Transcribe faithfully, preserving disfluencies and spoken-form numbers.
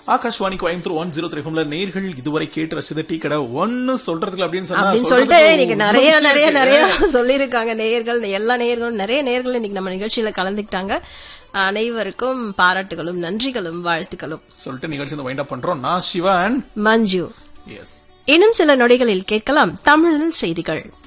Akashvani Coimbatore one zero three ஃபம்ல நேர்கள் இதுவரை கேட்டு ரசித டீ கடை ஒன்னு சொல்றதுக்கு அப்படின்னு அப்படின்னு சொல்லிட்டு இன்னைக்கு நிறைய நிறைய நிறைய சொல்லியிருக்காங்க நேயர்கள். எல்லா நேயர்களும் நிறைய நேயர்கள் இன்னைக்கு நம்ம நிகழ்ச்சியில கலந்துக்கிட்டாங்க. அனைவருக்கும் பாராட்டுகளும் நன்றிகளும் வாழ்த்துக்களும் சொல்லிட்டு நிகழ்ச்சி வைண்ட் அப் பண்றோம். நான் சிவன், மஞ்சு. எஸ், இன்னும் சில நொடிகளில் கேட்கலாம் தமிழில் செய்திகள்.